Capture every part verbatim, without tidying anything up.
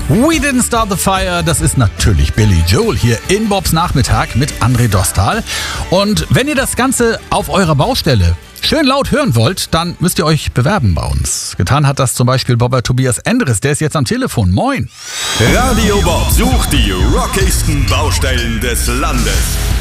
We Didn't Start the Fire, das ist natürlich Billy Joel hier in Bobs Nachmittag mit André Dostal. Und wenn ihr das Ganze auf eurer Baustelle schön laut hören wollt, dann müsst ihr euch bewerben bei uns. Getan hat das zum Beispiel Bobber Tobias Endres, der ist jetzt am Telefon. Moin! Radio Bob sucht die rockigsten Baustellen des Landes.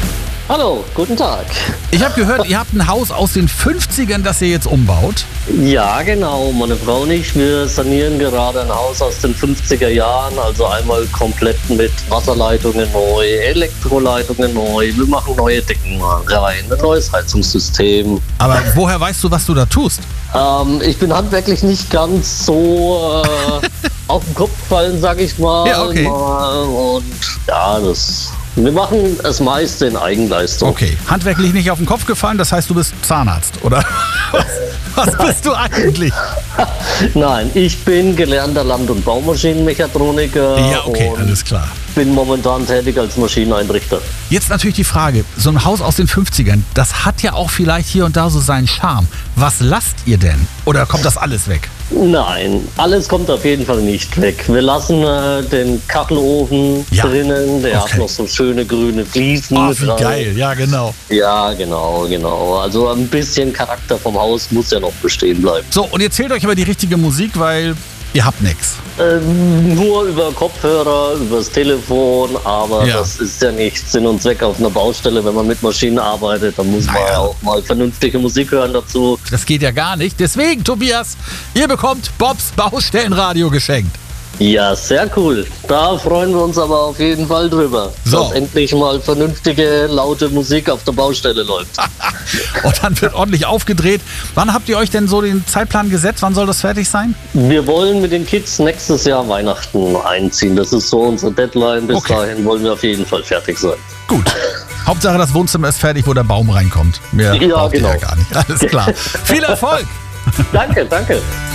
Hallo, guten Tag. Ich habe gehört, ihr habt ein Haus aus den fünfzigern, das ihr jetzt umbaut. Ja, genau. Meine Frau und ich, wir sanieren gerade ein Haus aus den fünfziger Jahren. Also einmal komplett mit Wasserleitungen neu, Elektroleitungen neu. Wir machen neue Decken rein, ein neues Heizungssystem. Aber woher weißt du, was du da tust? Ähm, ich bin handwerklich nicht ganz so äh, auf den Kopf gefallen, sag ich mal. Ja, okay. Und ja, das... Wir machen das meiste in Eigenleistung. Okay, handwerklich nicht auf den Kopf gefallen, das heißt, du bist Zahnarzt, oder? Was, was bist du eigentlich? Nein, ich bin gelernter Land- und Baumaschinenmechatroniker. Ja, okay, und alles klar. bin momentan tätig als Maschineneinrichter. Jetzt natürlich die Frage, so ein Haus aus den fünfzigern, das hat ja auch vielleicht hier und da so seinen Charme. Was lasst ihr denn? Oder kommt das alles weg? Nein, alles kommt auf jeden Fall nicht weg. Wir lassen äh, den Kachelofen Ja. drinnen, der Okay. hat noch so schöne grüne Fliesen. Oh, mit wie drauf. geil, ja genau. Ja, genau, genau. Also ein bisschen Charakter vom Haus muss ja noch bestehen bleiben. So, und ihr zählt euch aber die richtige Musik, weil ihr habt nix. Ähm, nur über Kopfhörer, übers Telefon, aber Ja. das ist ja nicht Sinn und Zweck auf einer Baustelle. Wenn man mit Maschinen arbeitet, dann muss man Naja. ja auch mal vernünftige Musik hören dazu. Das geht ja gar nicht. Deswegen, Tobias, ihr bekommt Bobs Baustellenradio geschenkt. Ja, sehr cool. Da freuen wir uns aber auf jeden Fall drüber, So. dass endlich mal vernünftige, laute Musik auf der Baustelle läuft. Und dann wird ordentlich aufgedreht. Wann habt ihr euch denn so den Zeitplan gesetzt? Wann soll das fertig sein? Wir wollen mit den Kids nächstes Jahr Weihnachten einziehen. Das ist so unsere Deadline. Bis Okay. dahin wollen wir auf jeden Fall fertig sein. Gut. Hauptsache das Wohnzimmer ist fertig, wo der Baum reinkommt. Mehr Ja, braucht ihr genau. ja gar nicht. Alles klar. Viel Erfolg! Danke, danke.